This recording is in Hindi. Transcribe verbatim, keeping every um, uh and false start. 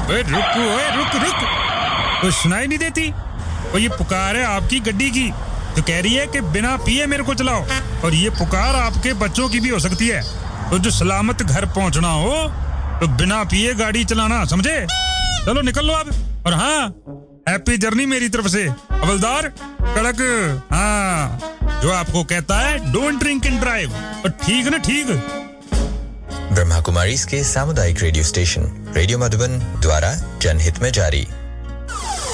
ओए रुक ओए रुक रुक तो सुनाई नहीं देती वो ये पुकार है आपकी गड्डी की तो कह रही है कि बिना पिए मेरे को चलाओ और ये पुकार आपके बच्चों की भी हो सकती है तो जो सलामत घर पहुंचना हो तो बिना पिए गाड़ी चलाना समझे चलो निकल लो अब और हाँ हैप्पी जर्नी मेरी तरफ से हवलदार कड़क हाँ जो आपको कहता है डोंट ड्रिंक एंड ड्राइव और ठीक ना ठीक ब्रह्मा कुमारी के सामुदायिक रेडियो स्टेशन रेडियो मधुबन द्वारा जनहित में जारी।